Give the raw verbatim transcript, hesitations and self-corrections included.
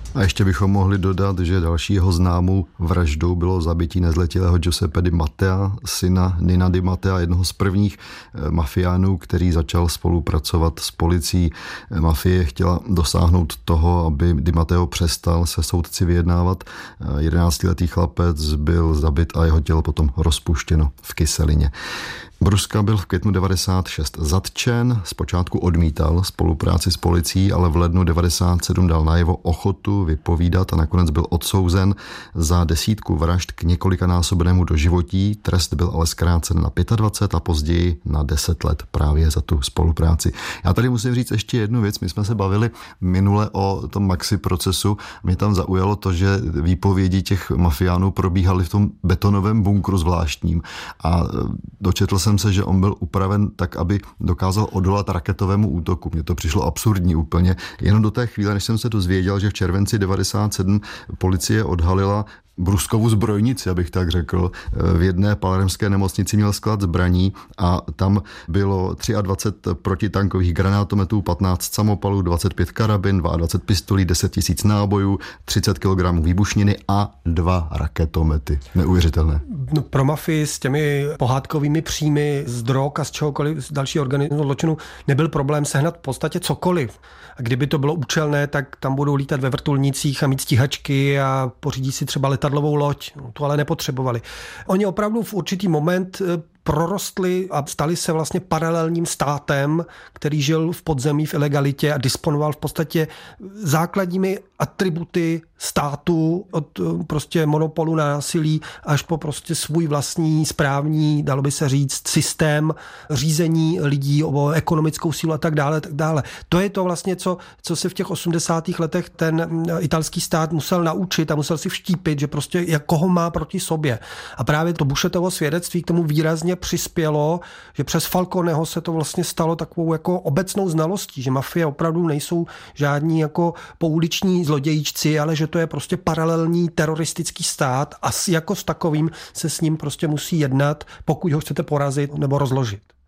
A ještě bychom mohli dodat, že dalšího známou vraždou bylo zabití nezletilého Giuseppe Di Mattea, syna Nina Di Mattea, jednoho z prvních mafiánů, který začal spolupracovat s policií. Mafie chtěla dosáhnout toho, aby Di Matteo přestal se soudci vyjednávat. jedenáctiletý chlapec byl zabit a jeho tělo potom rozpuštěno v kyselině. Brusca byl v květnu devadesát šest zatčen, zpočátku odmítal spolupráci s policií, ale v lednu devadesát sedm dal najevo ochotu vypovídat a nakonec byl odsouzen za desítku vražd k několikanásobnému doživotí. Trest byl ale zkrácen na dvacet pět a později na deset let právě za tu spolupráci. Já tady musím říct ještě jednu věc. My jsme se bavili minule o tom Maxi procesu. Mě tam zaujalo to, že výpovědi těch mafiánů probíhaly v tom betonovém bunkru zvláštním a dočetl jsem se, že on byl upraven tak, aby dokázal odolat raketovému útoku. Mně to přišlo absurdní úplně. Jenom do té chvíle, než jsem se dozvěděl, že v červenci devadesát sedm policie odhalila Bruscovu zbrojnici, abych tak řekl. V jedné palermské nemocnici měl sklad zbraní a tam bylo dvacet tři protitankových granátometů, patnáct samopalů, dvacet pět karabin, dvacet dva pistolí, deset tisíc nábojů, třicet kilogramů výbušniny a dva raketomety. Neuvěřitelné. No, pro mafii s těmi pohádkovými příjmy z drog a z čehokoliv, z další organizovaného zločinu nebyl problém sehnat v podstatě cokoliv. A kdyby to bylo účelné, tak tam budou lítat ve vrtulnících a mít stíhačky a pořídí si třeba letadlovou loď. No, to ale nepotřebovali. Oni opravdu v určitý moment prorostli a stali se vlastně paralelním státem, který žil v podzemí v ilegalitě a disponoval v podstatě základními atributy státu od prostě monopolu na násilí až po prostě svůj vlastní správní, dalo by se říct, systém řízení lidí, o ekonomickou sílu a tak dále, tak dále. To je to vlastně, co, co se v těch osmdesátých letech ten italský stát musel naučit a musel si vštípit, že prostě jak koho má proti sobě. A právě to Bušetovo svědectví k tomu výrazně přispělo, že přes Falconeho se to vlastně stalo takovou jako obecnou znalostí, že mafie opravdu nejsou žádní jako pouliční zlodějíčci, ale že to je prostě paralelní teroristický stát a jako s takovým se s ním prostě musí jednat, pokud ho chcete porazit nebo rozložit.